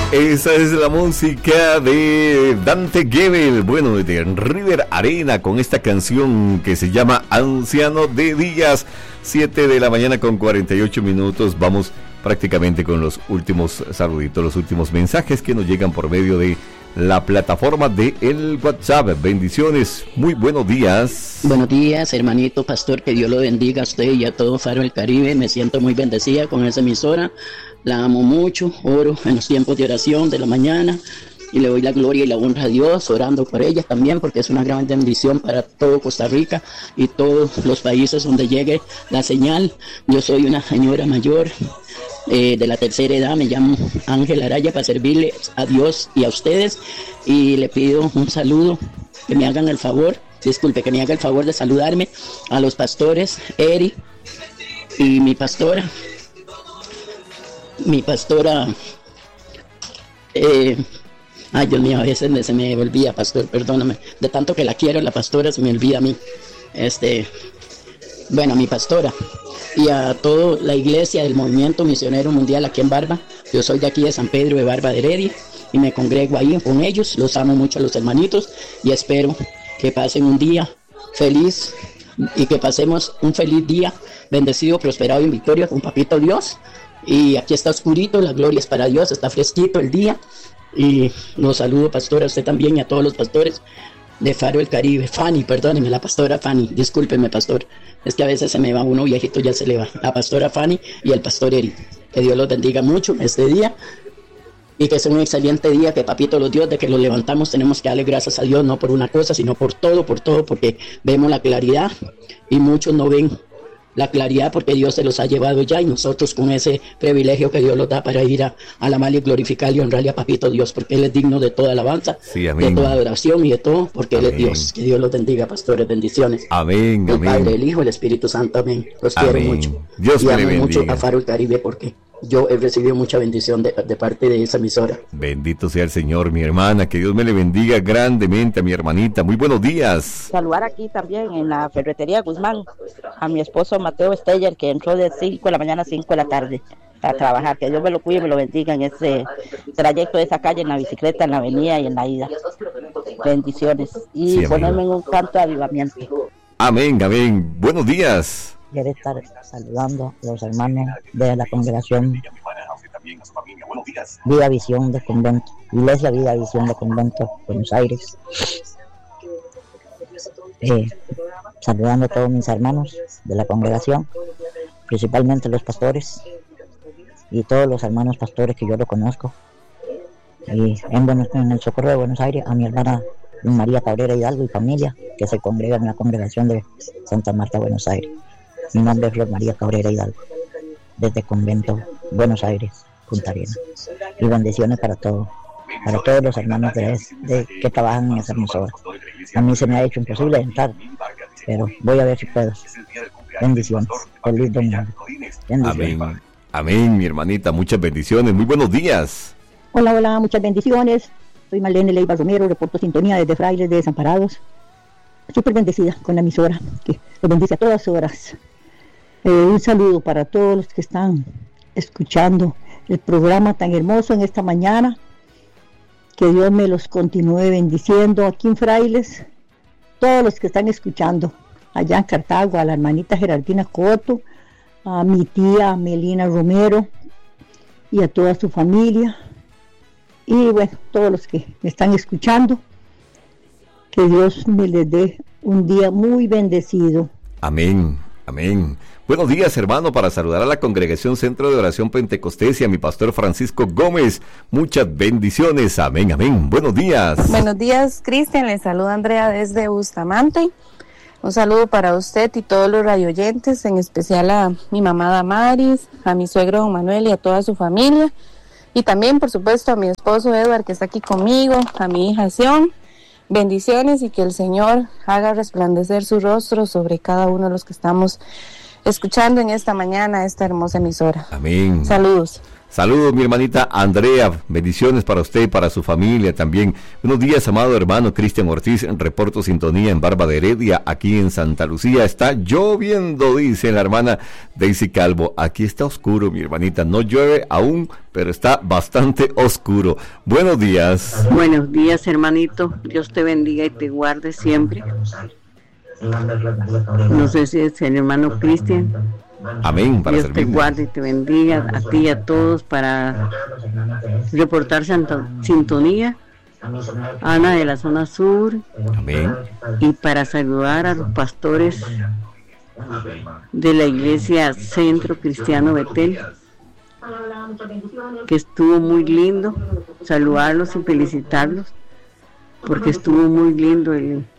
Esa es la música de Dante Gebel, bueno, de River Arena, con esta canción que se llama Anciano de Días. 7 de la mañana con 48 minutos. Vamos prácticamente con los últimos saluditos, los últimos mensajes que nos llegan por medio de la plataforma de el WhatsApp. Bendiciones, muy buenos días. Buenos días, hermanito pastor, que Dios lo bendiga a usted y a todo Faro del Caribe. Me siento muy bendecida con esa emisora, la amo mucho, oro en los tiempos de oración de la mañana y le doy la gloria y la honra a Dios, orando por ella también, porque es una gran bendición para todo Costa Rica y todos los países donde llegue la señal. Yo soy una señora mayor, de la tercera edad, me llamo Ángel Araya, para servirle a Dios y a ustedes, y le pido un saludo, que me hagan el favor, que me haga el favor de saludarme a los pastores Eri y mi pastora, ay Dios mío, a veces se me olvida, pastor, perdóname, de tanto que la quiero, la pastora, se me olvida a mí, bueno, mi pastora, y a toda la iglesia del Movimiento Misionero Mundial aquí en Barba. Yo soy de aquí de San Pedro de Barba de Heredia y me congrego ahí con ellos. Los amo mucho a los hermanitos y espero que pasen un día feliz y que pasemos un feliz día, bendecido, prosperado y en victoria con Papito Dios. Y aquí está oscurito, la gloria es para Dios, está fresquito el día. Y los saludo, pastor, a usted también y a todos los pastores de Faro del Caribe. Fanny, perdóneme, la pastora Fanny, discúlpeme, pastor, es que a veces se me va uno viejito, ya se le va. La pastora Fanny y el pastor Eri. Que Dios los bendiga mucho este día y que sea un excelente día, que Papito los Dios, de que los levantamos, tenemos que darle gracias a Dios, no por una cosa, sino por todo, porque vemos la claridad y muchos no ven la claridad porque Dios se los ha llevado ya, y nosotros con ese privilegio que Dios nos da para ir a alabarle, glorificarle y honrarle a Papito Dios, porque Él es digno de toda alabanza, sí, de toda adoración y de todo, porque amén. Él es Dios. Que Dios los bendiga, pastores, bendiciones. Amén, el amén. Padre, el Hijo, el Espíritu Santo, amén. Los amén. Quiero mucho. Dios y amo bendiga mucho a Faro del Caribe, porque yo he recibido mucha bendición de parte de esa emisora. Bendito sea el Señor, mi hermana, que Dios me le bendiga grandemente a mi hermanita. Muy buenos días. Saludar aquí también en la ferretería Guzmán a mi esposo Mateo Steyer, que entró de 5 de la mañana a 5 de la tarde a trabajar. Que Dios me lo cuide y me lo bendiga en ese trayecto de esa calle, en la bicicleta, en la avenida y en la ida. Bendiciones. Y sí, ponerme en un canto de avivamiento. Amén, amén. Buenos días. Quiero estar saludando a los hermanos de la congregación Vida Visión de Convento, Iglesia Vida Visión de Convento, Buenos Aires. Saludando a todos mis hermanos de la congregación, principalmente los pastores y todos los hermanos pastores que yo lo conozco. Y en el Socorro de Buenos Aires, a mi hermana María Cabrera Hidalgo y familia, que se congrega en la congregación de Santa Marta, Buenos Aires. Mi nombre es Flor María Cabrera Hidalgo, desde Convento, Buenos Aires, Punta Arenas. Y bendiciones para todos los hermanos que trabajan en esa emisora. A mí se me ha hecho imposible entrar, pero voy a ver si puedo. Bendiciones. Feliz domingo. Amén. Amén, mi hermanita. Muchas bendiciones. Muy buenos días. Hola, muchas bendiciones. Soy Marlene Leiva Romero, reporto sintonía desde Frailes de Desamparados. Súper bendecida con la emisora, que lo bendice a todas horas. Un saludo para todos los que están escuchando el programa tan hermoso en esta mañana. Que Dios me los continúe bendiciendo aquí en Frailes. Todos los que están escuchando allá en Cartago, a la hermanita Gerardina Coto, a mi tía Melina Romero y a toda su familia. Y bueno, todos los que me están escuchando, que Dios me les dé un día muy bendecido. Amén, amén. Buenos días, hermano, para saludar a la Congregación Centro de Oración Pentecostés y a mi pastor Francisco Gómez. Muchas bendiciones. Amén, amén. Buenos días. Buenos días, Cristian. Les saluda Andrea desde Bustamante. Un saludo para usted y todos los radioyentes, en especial a mi mamá Damaris, a mi suegro Don Manuel y a toda su familia. Y también, por supuesto, a mi esposo Edward, que está aquí conmigo, a mi hija Sion. Bendiciones y que el Señor haga resplandecer su rostro sobre cada uno de los que estamos escuchando en esta mañana esta hermosa emisora. Amén. Saludos. Saludos, mi hermanita Andrea, bendiciones para usted y para su familia también. Buenos días, amado hermano Cristian Ortiz, reporto sintonía en Barba de Heredia, aquí en Santa Lucía. Está lloviendo, dice la hermana Daisy Calvo. Aquí está oscuro, mi hermanita, no llueve aún, pero está bastante oscuro. Buenos días. Buenos días, hermanito, Dios te bendiga y te guarde siempre. No sé si es el hermano Cristian. Amén. Para Dios servirle. te guarde y te bendiga a ti y a todos para reportar sintonía. Ana de la zona sur. Amén. Y para saludar a los pastores de la iglesia Centro Cristiano Betel, que estuvo muy lindo saludarlos y felicitarlos, porque estuvo muy lindo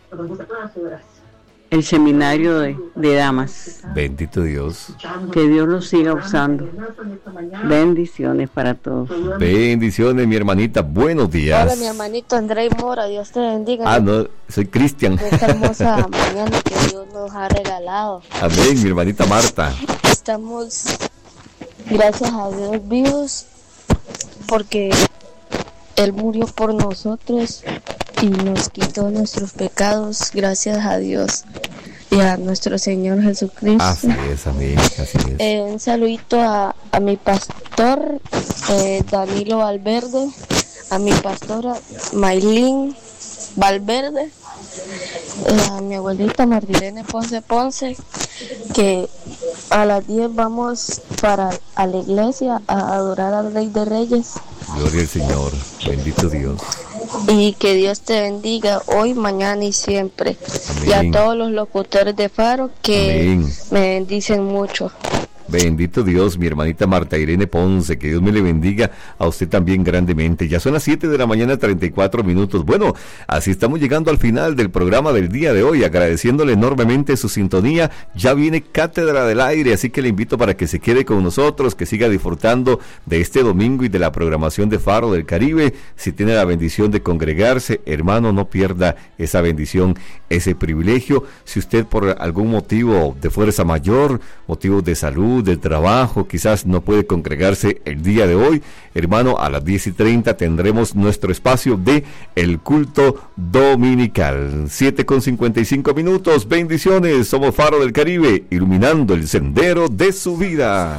el seminario de damas. Bendito Dios. Que Dios los siga usando. Bendiciones para todos. Bendiciones, mi hermanita. Buenos días. Hola, mi hermanito André Mora. Dios te bendiga. Ah, no, soy Cristian. Esta hermosa mañana que Dios nos ha regalado. Amén, mi hermanita Marta. Estamos, gracias a Dios, vivos, porque Él murió por nosotros y nos quitó nuestros pecados, gracias a Dios y a nuestro Señor Jesucristo. Así es, amén, así es. Un saludito a mi pastor Danilo Valverde, a mi pastora Maylin Valverde, a mi abuelita Martilene Ponce, que a las 10 vamos a la iglesia a adorar al Rey de Reyes. Gloria al Señor, bendito Dios. Y que Dios te bendiga hoy, mañana y siempre. Amén. Y a todos los locutores de Faro que Amén. me bendicen mucho. Bendito Dios, mi hermanita Marta Irene Ponce, que Dios me le bendiga a usted también grandemente. Ya son las 7 de la mañana, 34 minutos. Bueno, así estamos llegando al final del programa del día de hoy, agradeciéndole enormemente su sintonía. Ya viene Cátedra del Aire, así que le invito para que se quede con nosotros, que siga disfrutando de este domingo y de la programación de Faro del Caribe. Si tiene la bendición de congregarse, hermano, no pierda esa bendición, ese privilegio. Si usted por algún motivo de fuerza mayor, motivos de salud, de trabajo, quizás no puede congregarse el día de hoy, hermano, a las 10:30 tendremos nuestro espacio de el culto dominical. 7:55 minutos. Bendiciones, somos Faro del Caribe, iluminando el sendero de su vida.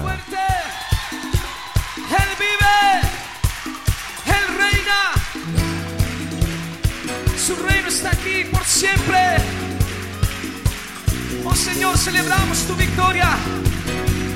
Él vive, Él reina, su reino está aquí por siempre. Oh Señor, celebramos tu victoria.